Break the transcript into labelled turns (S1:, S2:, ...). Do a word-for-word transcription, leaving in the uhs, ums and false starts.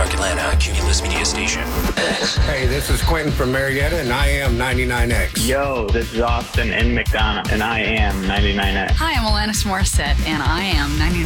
S1: Park, Atlanta, Cumulus Media Station.
S2: Hey, this is Quentin from Marietta, and I am ninety-nine X.
S3: Yo, this is Austin in McDonough, and I am ninety-nine X.
S4: Hi, I'm Alanis Morissette, and I am ninety-nine